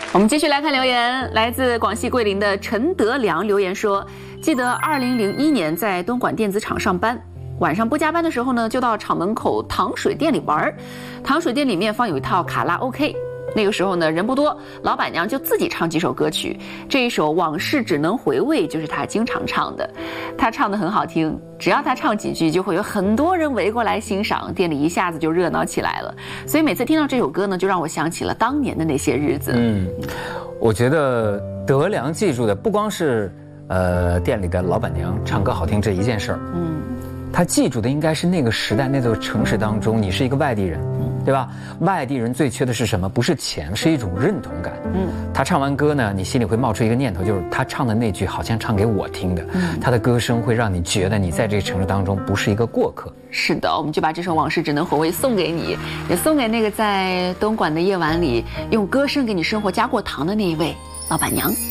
我们继续来看留言，来自广西桂林的陈德良留言说，记得2001年在东莞电子厂上班，晚上不加班的时候呢，就到厂门口糖水店里玩。糖水店里面放有一套卡拉 OK， 那个时候呢人不多，老板娘就自己唱几首歌曲，这一首《往事只能回味》就是她经常唱的。她唱得很好听，只要她唱几句，就会有很多人围过来欣赏，店里一下子就热闹起来了。所以每次听到这首歌呢，就让我想起了当年的那些日子。 我觉得德良记住的不光是店里的老板娘唱歌好听这一件事儿，他记住的应该是那个时代那座城市当中，你是一个外地人，对吧？外地人最缺的是什么？不是钱，是一种认同感。他唱完歌呢，你心里会冒出一个念头，就是他唱的那句好像唱给我听的。他的歌声会让你觉得你在这个城市当中不是一个过客。 是的，我们就把这首《往事只能回味》送给你，也送给那个在东莞的夜晚里用歌声给你生活加过糖的那一位老板娘。